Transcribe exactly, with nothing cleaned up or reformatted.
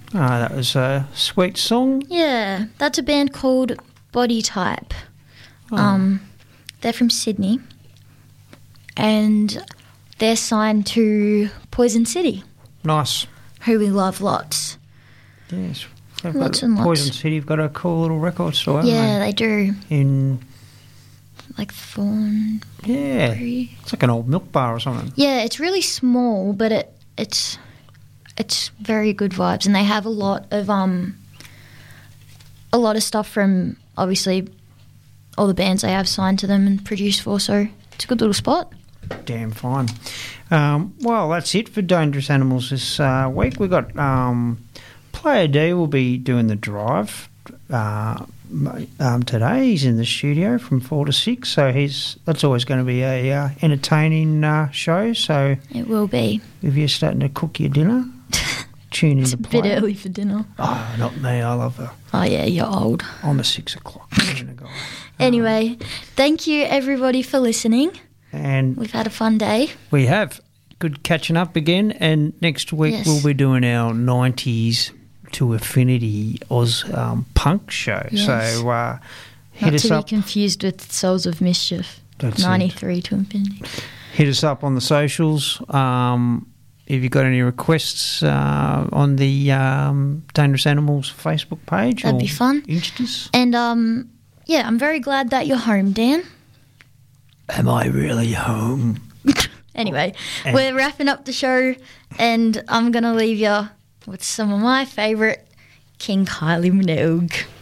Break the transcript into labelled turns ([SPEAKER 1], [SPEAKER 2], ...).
[SPEAKER 1] Ah, that was a sweet song.
[SPEAKER 2] Yeah, that's a band called Body Type.
[SPEAKER 1] Oh.
[SPEAKER 2] Um, they're from Sydney, and they're signed to Poison City,
[SPEAKER 1] Nice.
[SPEAKER 2] who we love lots.
[SPEAKER 1] Yes. They've
[SPEAKER 2] Lots
[SPEAKER 1] got
[SPEAKER 2] and lots.
[SPEAKER 1] Poison City have got a cool little record store, haven't
[SPEAKER 2] Yeah, they do.
[SPEAKER 1] they? In,
[SPEAKER 2] Like Thorn.
[SPEAKER 1] yeah, it's like an old milk bar or something.
[SPEAKER 2] Yeah, it's really small, but it it's it's very good vibes, and they have a lot of um a lot of stuff from obviously all the bands they have signed to them and produced for. So it's a good little spot.
[SPEAKER 1] Damn fine. Um, well, that's it for Dangerous Animals this uh, week. We've got um, Player D will be doing the drive uh, um, today. He's in the studio from four to six, so he's that's always going to be a uh, entertaining uh, show. So
[SPEAKER 2] It will be.
[SPEAKER 1] if you're starting to cook your dinner, tune in
[SPEAKER 2] It's
[SPEAKER 1] to
[SPEAKER 2] a bit
[SPEAKER 1] Player.
[SPEAKER 2] early for dinner.
[SPEAKER 1] Oh, not me. I love her.
[SPEAKER 2] Oh yeah, you're old.
[SPEAKER 1] I'm a six o'clock kind of guy.
[SPEAKER 2] Anyway, thank you everybody for listening.
[SPEAKER 1] And
[SPEAKER 2] We've had a fun day.
[SPEAKER 1] we have good catching up again, and next week
[SPEAKER 2] Yes.
[SPEAKER 1] we'll be doing our nineties to Affinity Oz um, punk show.
[SPEAKER 2] Yes.
[SPEAKER 1] So uh, hit
[SPEAKER 2] Not
[SPEAKER 1] us
[SPEAKER 2] to
[SPEAKER 1] up.
[SPEAKER 2] be confused with Souls of Mischief.
[SPEAKER 1] That's it.
[SPEAKER 2] ninety-three to Infinity.
[SPEAKER 1] Hit us up on the socials. Um, if you've got any requests uh, on the um, Dangerous Animals Facebook page,
[SPEAKER 2] That'd
[SPEAKER 1] or
[SPEAKER 2] be fun.
[SPEAKER 1] Instas.
[SPEAKER 2] And um, yeah, I'm very glad that you're home, Dan.
[SPEAKER 1] Am I really home?
[SPEAKER 2] Anyway,
[SPEAKER 1] And-
[SPEAKER 2] we're wrapping up the show, and I'm going to leave you with some of my favourite King Kylie Minogue.